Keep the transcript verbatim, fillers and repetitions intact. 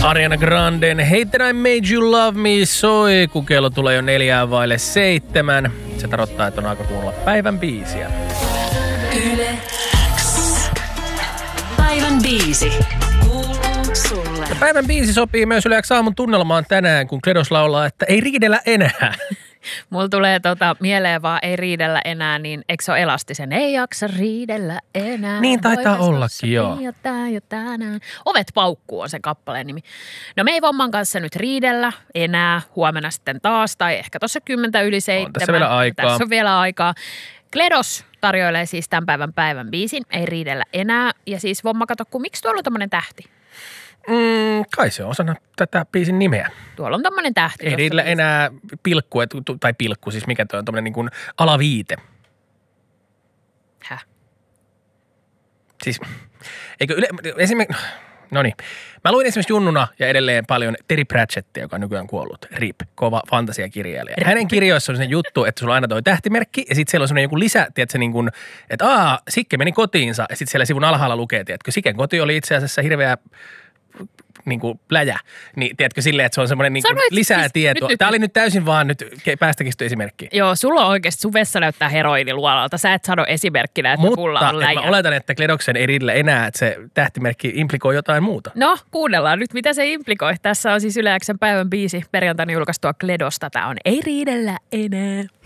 Ariana Granden Hey That I Made You Love Me soi, kun kello tulee jo neljään vaille seitsemän. Se tarkoittaa, että on aika kuunnella päivän biisiä. Yle X. Päivän biisi. Kuuluu sulle. Ja päivän biisi sopii myös Yle X aamun tunnelmaan tänään, kun Kledos laulaa, että ei riidellä enää. Mulla tulee tota mieleen vaan ei riidellä enää, niin eikö se ole Elastisen? Ei jaksa riidellä enää. Niin taitaa ollakin, joo. Ja tää ja tänään. Ovet paukkuu on se kappaleen nimi. No me ei Vomman kanssa nyt riidellä enää, huomenna sitten taas, tai ehkä tuossa kymmentä yli seitsemän. On tässä vielä aikaa. Tässä on vielä aikaa. Kledos tarjoilee siis tämän päivän päivän biisin, ei riidellä enää. Ja siis Vomma, kato, kun miksi tuolla on tommonen tähti? Mm, kai se on osana tätä biisin nimeä. Tuolla on tommonen tähti. Ei riidellä enää pilkku, et, tai pilkku, siis mikä tuo on tommonen niin kuin alaviite. Häh? Siis, eikö yle, esimerkiksi, no niin. Mä luin esimerkiksi junnuna ja edelleen paljon Terry Pratchettia, joka on nykyään kuollut. R I P, kova fantasiakirjailija. Hänen kirjoissa on se juttu, että sulla on aina toi tähtimerkki ja sitten siellä on semmoinen joku lisä, tiedätkö, niin kuin, että aa, Sikke meni kotiinsa ja sitten siellä sivun alhaalla lukee, tiedätkö, Siken koti oli itse asiassa hirveä niin kuin läjä, niin tiedätkö silleen, että se on semmoinen niin kuin Sanoit, lisää siis, tietoa. nyt, nyt, Tämä oli nyt täysin vaan nyt päästäkistä esimerkki. Joo, sulla on oikeasti, sun vessa näyttää heroiniluolalta. Sä et sano esimerkkinä, että mulla on läjä. Mutta mä oletan, että Kledoksen ei riidellä enää, että se tähtimerkki implikoi jotain muuta. No, kuunnellaan nyt, mitä se implikoi. Tässä on siis Yle X:n päivän biisi perjantaina julkaistua Kledosta. Tää on Ei riidellä enää.